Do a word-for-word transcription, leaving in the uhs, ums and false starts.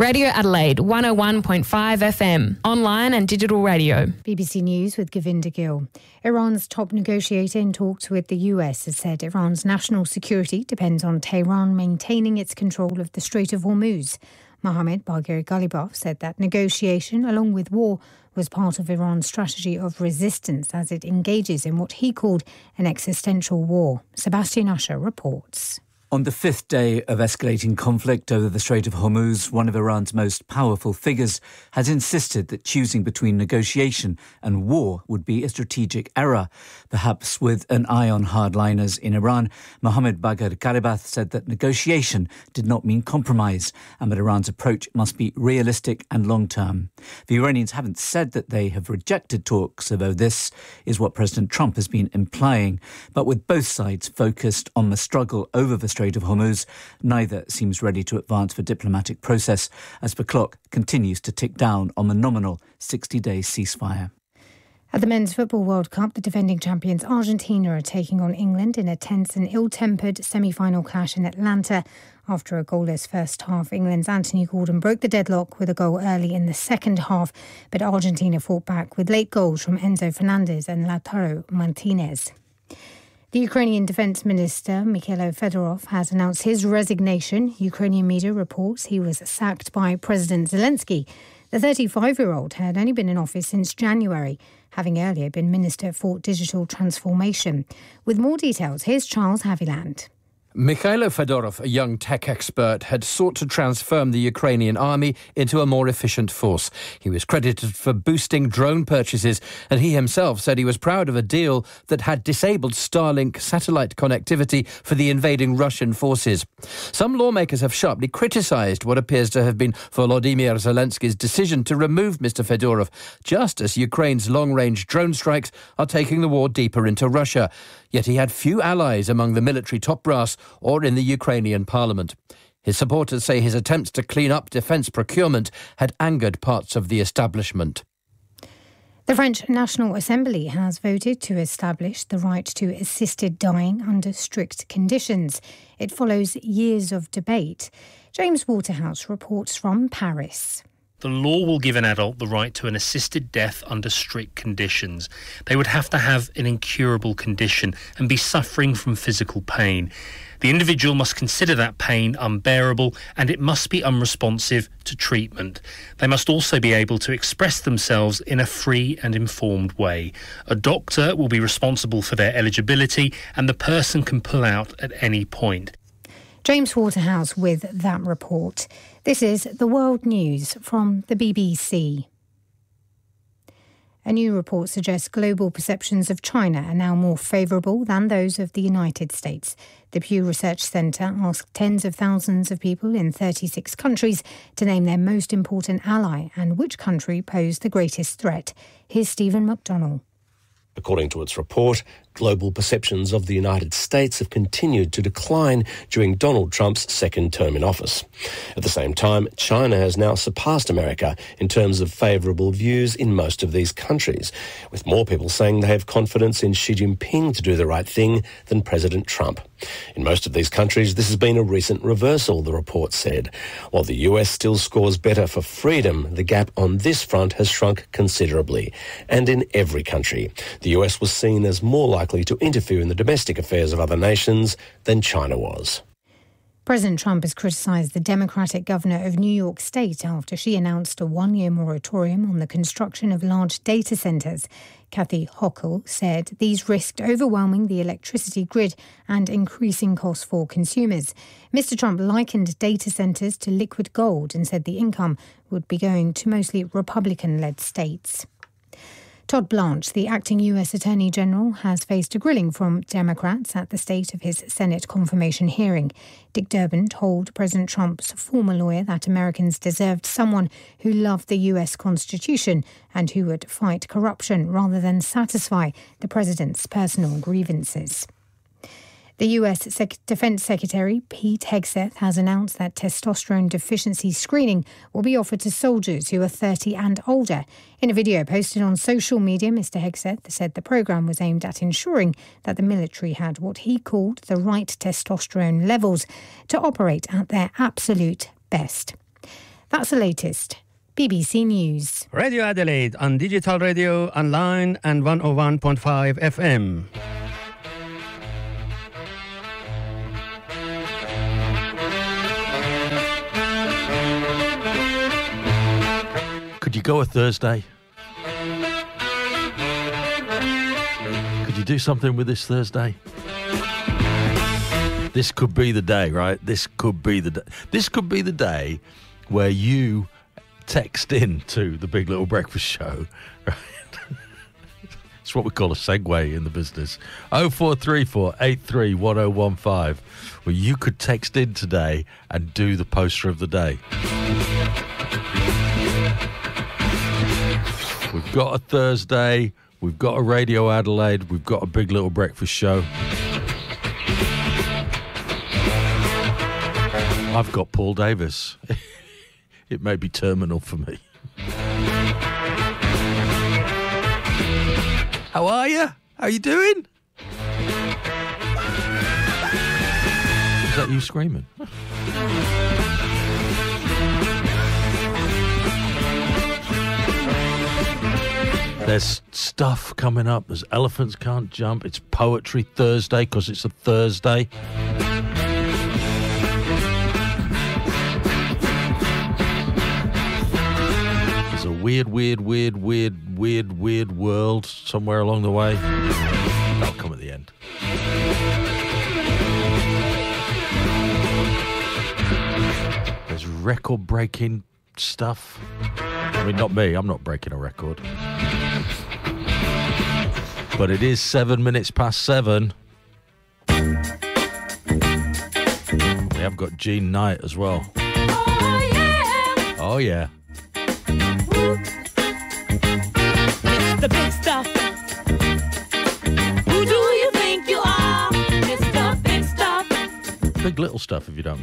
Radio Adelaide one oh one point five F M, online and digital radio. B B C News with Govinda Gill. Iran's top negotiator in talks with the U S has said Iran's national security depends on Tehran maintaining its control of the Strait of Hormuz. Mohammad Bagher Ghalibaf said that negotiation, along with war, was part of Iran's strategy of resistance as it engages in what he called an existential war. Sebastian Usher reports. On the fifth day of escalating conflict over the Strait of Hormuz, one of Iran's most powerful figures has insisted that choosing between negotiation and war would be a strategic error. Perhaps with an eye on hardliners in Iran, Mohammad Bagher Ghalibaf said that negotiation did not mean compromise and that Iran's approach must be realistic and long-term. The Iranians haven't said that they have rejected talks, although this is what President Trump has been implying. But with both sides focused on the struggle over the Strait of Hormuz, neither seems ready to advance the diplomatic process as the clock continues to tick down on the nominal sixty-day ceasefire. At the Men's Football World Cup, the defending champions Argentina are taking on England in a tense and ill-tempered semi-final clash in Atlanta. After a goalless first half, England's Anthony Gordon broke the deadlock with a goal early in the second half, but Argentina fought back with late goals from Enzo Fernandez and Lautaro Martinez. The Ukrainian Defence Minister, Mikhailo Fedorov, has announced his resignation. Ukrainian media reports he was sacked by President Zelensky. The thirty-five-year-old had only been in office since January, having earlier been Minister for Digital Transformation. With more details, here's Charles Haviland. Mikhailo Fedorov, a young tech expert, had sought to transform the Ukrainian army into a more efficient force. He was credited for boosting drone purchases, and he himself said he was proud of a deal that had disabled Starlink satellite connectivity for the invading Russian forces. Some lawmakers have sharply criticised what appears to have been Volodymyr Zelensky's decision to remove Mister Fedorov, just as Ukraine's long-range drone strikes are taking the war deeper into Russia. Yet he had few allies among the military top brass or in the Ukrainian parliament. His supporters say his attempts to clean up defence procurement had angered parts of the establishment. The French National Assembly has voted to establish the right to assisted dying under strict conditions. It follows years of debate. James Waterhouse reports from Paris. The law will give an adult the right to an assisted death under strict conditions. They would have to have an incurable condition and be suffering from physical pain. The individual must consider that pain unbearable and it must be unresponsive to treatment. They must also be able to express themselves in a free and informed way. A doctor will be responsible for their eligibility and the person can pull out at any point. James Waterhouse with that report. This is the World News from the B B C. A new report suggests global perceptions of China are now more favourable than those of the United States. The Pew Research Centre asked tens of thousands of people in thirty-six countries to name their most important ally and which country posed the greatest threat. Here's Stephen McDonnell. According to its report, global perceptions of the United States have continued to decline during Donald Trump's second term in office. At the same time, China has now surpassed America in terms of favourable views in most of these countries, with more people saying they have confidence in Xi Jinping to do the right thing than President Trump. In most of these countries, this has been a recent reversal, the report said. While the U S still scores better for freedom, the gap on this front has shrunk considerably. And in every country, the U S was seen as more likely to interfere in the domestic affairs of other nations than China was. President Trump has criticised the Democratic governor of New York State after she announced a one-year moratorium on the construction of large data centres. Kathy Hochul said these risked overwhelming the electricity grid and increasing costs for consumers. Mister Trump likened data centres to liquid gold and said the income would be going to mostly Republican-led states. Todd Blanche, the acting U S Attorney General, has faced a grilling from Democrats at the state of his Senate confirmation hearing. Dick Durbin told President Trump's former lawyer that Americans deserved someone who loved the U S Constitution and who would fight corruption rather than satisfy the president's personal grievances. The U S Sec- Defense Secretary Pete Hegseth has announced that testosterone deficiency screening will be offered to soldiers who are thirty and older. In a video posted on social media, Mister Hegseth said the programme was aimed at ensuring that the military had what he called the right testosterone levels to operate at their absolute best. That's the latest. B B C News. Radio Adelaide on digital radio, online and one oh one point five F M. Could you go a Thursday? Could you do something with this Thursday? This could be the day, right? This could be the day. This could be the day where you text in to the Big Little Breakfast Show, right? It's what we call a segue in the business. oh four three four, eight three one oh one five, where you could text in today and do the poster of the day. We've got a Thursday, we've got a Radio Adelaide, we've got a Big Little Breakfast Show. I've got Paul Davis. It may be terminal for me. How are you? How you doing? Is that you screaming? There's stuff coming up. There's Elephants Can't Jump. It's Poetry Thursday because it's a Thursday. There's a weird, weird, weird, weird, weird, weird world somewhere along the way. That'll come at the end. There's record-breaking stuff. I mean, not me. I'm not breaking a record. But it is seven minutes past seven. We have got Jean Knight as well. Oh, yeah. Oh, yeah. It's the big stuff. Who do you think you are? Mister Big Stuff. Big little stuff, if you don't mind.